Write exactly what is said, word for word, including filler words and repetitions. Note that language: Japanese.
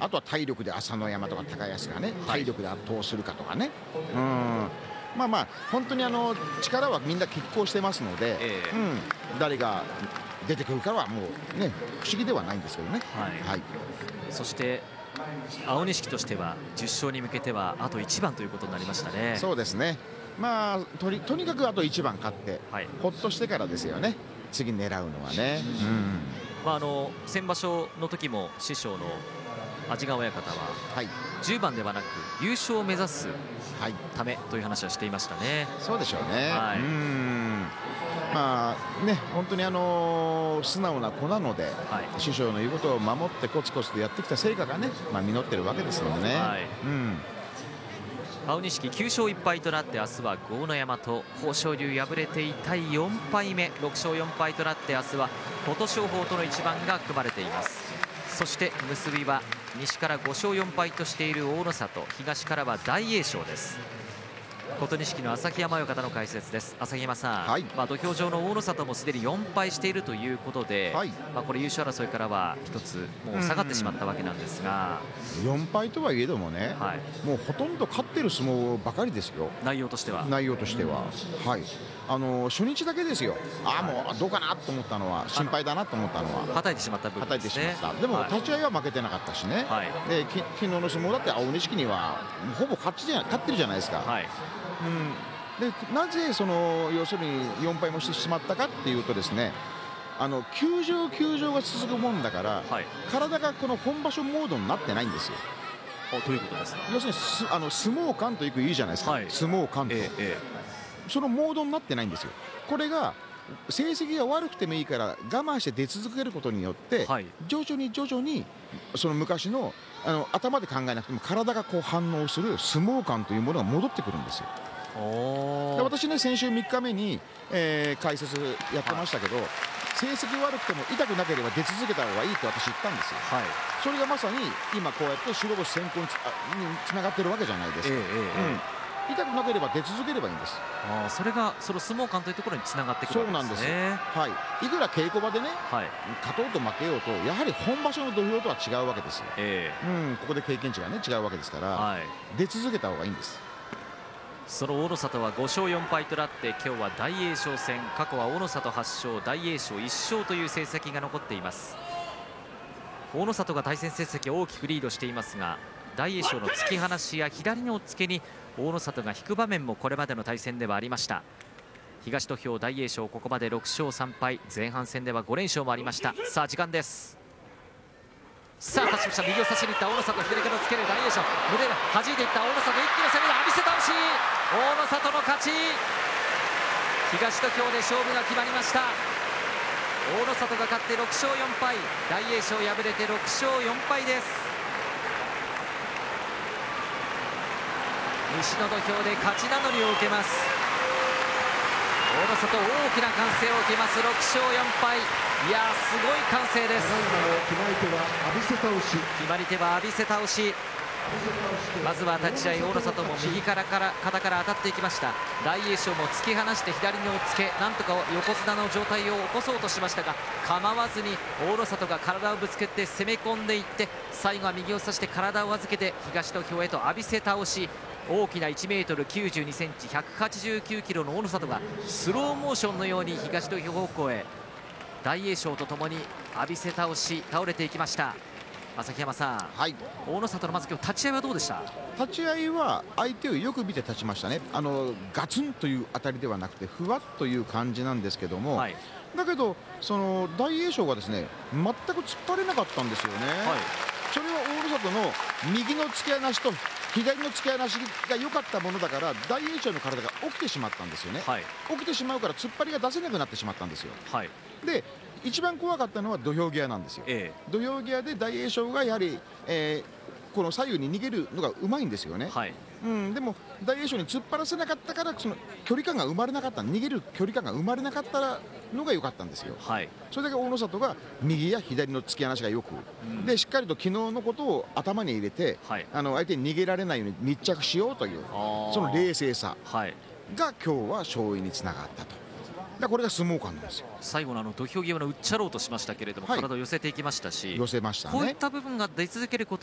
あとは体力で朝乃山とか高安がね、体力で圧倒するかとかね、うん、まあまあ本当にあの力はみんな拮抗してますので、えーうん、誰が出てくるかはもうね不思議ではないんですけどね。 はい、はい、そして青錦としてはじゅっ勝に向けてはあといちばんということになりましたね。 そうですね、まあ、とに、とにかくあといちばん勝って、はい、ほっとしてからですよね、次狙うのはね。うんうん、 まあ、あの先場所の時も師匠の安治川親方は、はい、じゅうばんではなく優勝を目指すためという話はしていましたね。 そうでしょうね。はい、うん、まあね、本当にあの素直な子なので、はい、師匠の言うことを守ってコツコツとやってきた成果がね、まあ、実ってるわけですのでね。はい、うん、 青錦きゅう勝いっ敗となって明日は豪ノ山と豊昇龍敗れて痛いよん敗目、ろく勝よん敗となって明日は琴勝峰との一番が組まれています。そして結びは西からご勝よん敗としている大の里、東からは大栄翔です。琴錦の旭山親方の解説です。旭山さん、はい、まあ土俵上の大の里もすでによん敗しているということで、はい、まあこれ優勝争いからは一つもう下がってしまったわけなんですが、 よん敗とはいえどもね、はい、もうほとんど勝ってる相撲ばかりですよ、 内容としては。 内容としては、うん、はい、あの初日だけですよ、ああもうどうかなと思ったのは、心配だなと思ったのははたいてしまった部分ですね。 でも立ち合いは負けてなかったしね、はい、でき昨日の相撲だって青錦にはほぼ勝ちじゃ勝ってるじゃないですか。はい、うん、でなぜその要するによん敗もしてしまったかっていうとですね、あの休場休場が続くもんだから、はい、体がこの本場所モードになってないんですよ。 ということですか。 要するにすあの相撲感とよく言うじゃないですか、はい、相撲感と、ええ、そのモードになってないんですよ。これが成績が悪くてもいいから我慢して出続けることによって、はい、徐々に徐々にその昔の、あの頭で考えなくても体がこう反応する相撲感というものが戻ってくるんですよ。で私ね、先週みっかめに、えー、解説やってましたけど、はい、成績悪くても痛くなければ出続けた方がいいと私言ったんですよ。はい、それがまさに今こうやって白星先行に つ, につながってるわけじゃないですか。えーえーうん、痛くなければ出続ければいいんです。 あ、それがその相撲感というところにつながってくるわけですね。そうなんです、 はい、いくら稽古場でね、はい、勝とうと負けようとやはり本場所の土俵とは違うわけですよ。えーうん、ここで経験値が、ね、違うわけですから、はい、出続けた方がいいんです。 その大の里はご勝よん敗となって今日は大栄翔戦、過去は大の里はち勝大栄翔いち勝という成績が残っています。大の里が対戦成績を大きくリードしていますが、大栄翔の突き放しや左の押っつけに大の里が引く場面もこれまでの対戦ではありました。東土俵大栄翔ここまでろく勝さん敗、前半戦ではご連勝もありました。さあ時間です。さあ立ちました、右を差しにいった大の里、左からつける大栄翔、胸が弾いていった大野里、一気の攻めで浴びせ倒し、大野里の勝ち。東土俵で勝負が決まりました。大野里が勝ってろく勝よん敗、大栄翔敗れてろく勝よん敗です。西の土俵で勝ち名乗りを受けます。大野里、大きな歓声を受けます。ろく勝よん敗、いやーすごい歓声です。 決まり手は浴びせ倒し、 決まり手は浴びせ倒し。まずは立ち合い大野里も右からから肩から当たっていきました。大栄翔も突き放して左の押っつけ、なんとか横綱の状態を起こそうとしましたが構わずに大野里が体をぶつけて攻め込んでいって、最後は右を差して体を預けて東土俵へと浴びせ倒し、大きな いちメートルきゅうじゅうにセンチひゃくはちじゅうきゅうキロの大野里がスローモーションのように東土俵方向へ大栄翔とともに浴びせ倒し倒れていきました。旭山さん、はい、大野里のまず今日立ち合いはどうでした？ 立ち合いは相手をよく見て立ちましたね。あのガツンという当たりではなくてふわっという感じなんですけども、はい、だけどその大栄翔がですね全く突っ張れなかったんですよね。はい、それは大野里の右の突き放しと左の突き放しが良かったものだから大栄翔の体が起きてしまったんですよね。はい、起きてしまうから突っ張りが出せなくなってしまったんですよ。はい、で一番怖かったのは土俵際なんですよ。ええ、土俵際で大栄翔がやはり、えー、この左右に逃げるのがうまいんですよね。はい、うん、でも大栄翔に突っ張らせなかったからその距離感が生まれなかった、逃げる距離感が生まれなかったのが良かったんですよ。はい、それだけ大野里が右や左の突き放しがよく、うん、でしっかりと昨日のことを頭に入れて、はい、あの相手に逃げられないように密着しようというその冷静さが今日は勝因につながったと。これが相撲感なんですよ。 最後のあの土俵際のうっちゃろうとしましたけれども、はい、体を寄せていきましたし、 寄せましたね。 こういった部分が出続けること